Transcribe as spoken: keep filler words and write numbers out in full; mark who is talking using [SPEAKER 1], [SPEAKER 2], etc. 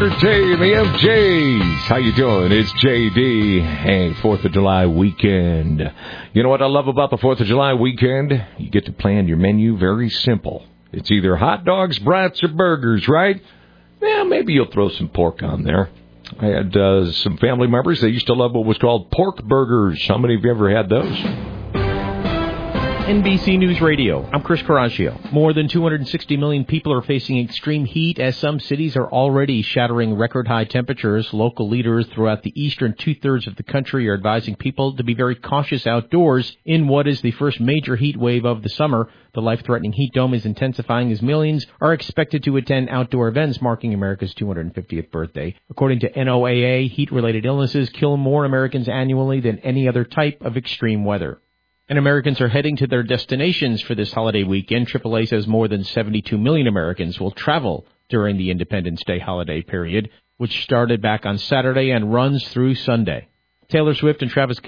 [SPEAKER 1] Trucker J and the M Js. How you doing? It's J D. Hey, fourth of July weekend. You know what I love about the fourth of July weekend? You get to plan your menu very simple. It's either hot dogs, brats, or burgers, right? Yeah, maybe you'll throw some pork on there. I had uh, some family members. They used to love what was called pork burgers. How many of you ever had those?
[SPEAKER 2] N B C News Radio. I'm Chris Caraccio. More than two hundred sixty million people are facing extreme heat as some cities are already shattering record-high temperatures. Local leaders throughout the eastern two-thirds of the country are advising people to be very cautious outdoors in what is the first major heat wave of the summer. The life-threatening heat dome is intensifying as millions are expected to attend outdoor events marking America's two hundred fiftieth birthday. According to N O A A, heat-related illnesses kill more Americans annually than any other type of extreme weather. And Americans are heading to their destinations for this holiday weekend. triple A says more than seventy-two million Americans will travel during the Independence Day holiday period, which started back on Saturday and runs through Sunday. Taylor Swift and Travis